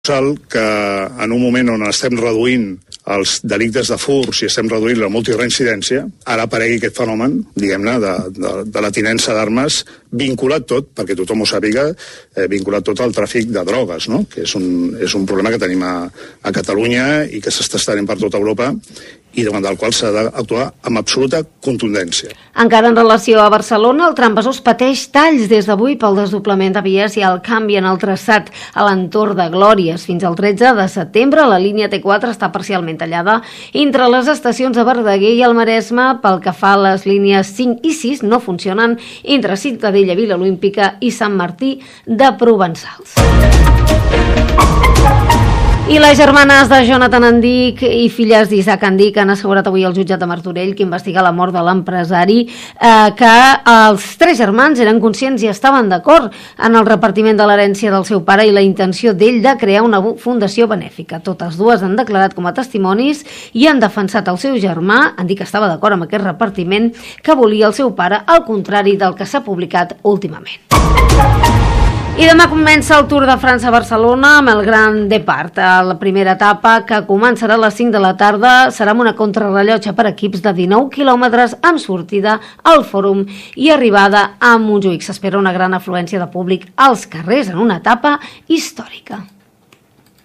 que en un moment on estem reduint els delictes de furs i estem reduint la multireincidència, ara aparegui aquest fenomen, diguem-ne, de la tinença d'armes vinculat tot, perquè tothom ho sàpiga, vinculat tot al tràfic de drogues, no? Que és un problema que tenim a Catalunya i que s'està estenent per tota Europa i davant del qual s'ha d'actuar amb absoluta contundència. Encara en relació a Barcelona, el Trambesòs pateix talls des d'avui pel desdoblament de vies i el canvi en el traçat a l'entorn de Glòries. Fins al 13 de setembre, la línia T4 està parcialment tallada entre les estacions de Verdaguer i el Maresme. Pel que fa a les línies 5 i 6, no funcionen entre Ciutadella, Vila Olímpica i Sant Martí de Provençals. I les germanes de Jonathan Andic i filles d'Isaac Andic han assegurat avui al jutjat de Martorell, que investiga la mort de l'empresari, que els tres germans eren conscients i estaven d'acord en el repartiment de l'herència del seu pare i la intenció d'ell de crear una fundació benèfica. Totes dues han declarat com a testimonis i han defensat el seu germà. Andic estava d'acord amb aquest repartiment que volia el seu pare, al contrari del que s'ha publicat últimament. I demà comença el Tour de França a Barcelona amb el Grand Depart. La primera etapa, que començarà a les 5 de la tarda, serà amb una contrarrellotge per equips de 19 quilòmetres amb sortida al Fòrum i arribada a Montjuïc. S'espera una gran afluència de públic als carrers en una etapa històrica.